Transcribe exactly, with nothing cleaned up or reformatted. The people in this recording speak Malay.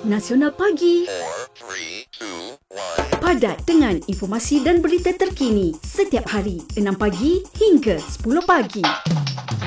Nasional Pagi. four, three, two, one. Padat dengan informasi dan berita terkini setiap hari enam pagi hingga sepuluh pagi.